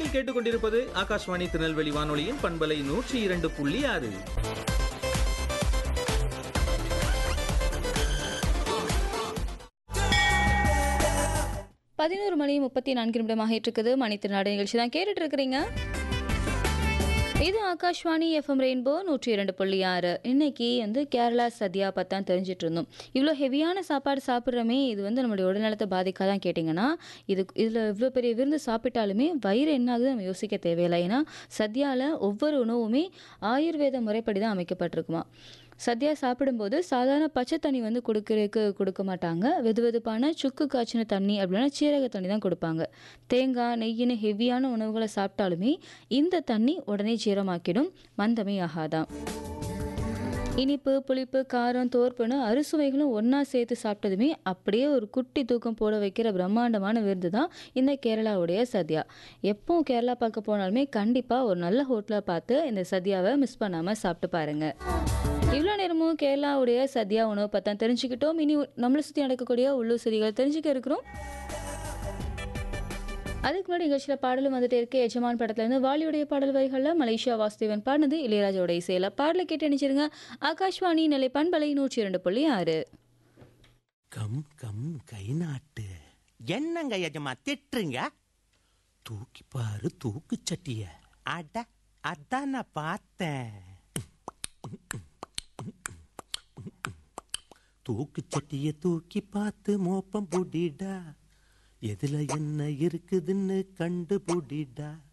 நீங்கள் கேட்டுக்கொண்டிருப்பது ஆகாஷ்வாணி திருநெல்வேலி வானொலியின் பண்பலை 102.6. 11:34 இருக்குது. மணித்திருநாடு நிகழ்ச்சி தான் கேட்டுட்டு இருக்கிறீங்க. இது ஆகாஷ்வாணி எஃப்எம் ரெயின்போ 102.6. இன்னைக்கு கேரளா சத்யா பத்தான் தெரிஞ்சிட்டு இருந்தோம். இவ்வளோ ஹெவியான சாப்பாடு சாப்பிட்றோமே, இது நம்மளுடைய உடல்நலத்தை பாதிக்காதான் கேட்டிங்கன்னா, இதில் இவ்வளோ பெரிய விருந்து சாப்பிட்டாலுமே வயிறு என்ன ஆகுது நம்ம யோசிக்க தேவையில்லை. ஏன்னா சத்யாவில் ஒவ்வொரு உணவுமே ஆயுர்வேத முறைப்படி தான் அமைக்கப்பட்டிருக்குமா. சத்யா சாப்பிடும்போது சாதாரண பச்சை தண்ணி கொடுக்க மாட்டாங்க. வெதுவெதுப்பான சுக்கு காய்ச்சின தண்ணி அப்படின்னா சீரக தண்ணி தான் கொடுப்பாங்க. தேங்காய் நெய்யின்னு ஹெவியான உணவுகளை சாப்பிட்டாலுமே இந்த தண்ணி உடனே ஜீரமாக்கிடும், மந்தமே ஆகாதான். இனிப்பு புளிப்பு காரம் தோற்புன்னு அறுசுவைகளும் ஒன்றா சேர்த்து சாப்பிட்டதுமே அப்படியே ஒரு குட்டி தூக்கம் போட வைக்கிற பிரம்மாண்டமான விருந்து தான் இந்த கேரளாவுடைய சத்யா. எப்போ கேரளா பார்க்க போனாலுமே கண்டிப்பாக ஒரு நல்ல ஹோட்டலாக பார்த்து இந்த சத்யாவை மிஸ் பண்ணாமல் சாப்பிட்டு பாருங்கள். இவ்வளோ நேரமும் கேரளாவுடைய சத்யா உணவை பார்த்தா தெரிஞ்சுக்கிட்டோம். இனி நம்மளை சுற்றி நடக்கக்கூடிய உள்ளூர் செய்திகளை தெரிஞ்சுக்க இருக்கிறோம். அதுக்கு முன்னாடி நிகழ்ச்சியில் பாடலும் வந்துட்டே இருக்க. எஜமான் படத்துலேருந்து வாலியுடைய பாடல் வரிகளில் மலேசியா வாசுதேவன் பாடினது இளையராஜாவோட இசையில். பாடலை கேட்டு நினைச்சிருங்க. ஆகாஷ்வாணி நிலை பண்பலை 102.6. கம் கம் கை நாட்டு. என்னங்க எஜமா திட்டுறீங்க? தூக்கி பாரு தூக்கு சட்டிய. அட அதான் நான் பார்த்தேன். தூக்கு சட்டிய தூக்கி பார்த்து மோப்பம் புடிடா, எதுல என்ன இருக்குதுன்னு கண்டு புடிடா.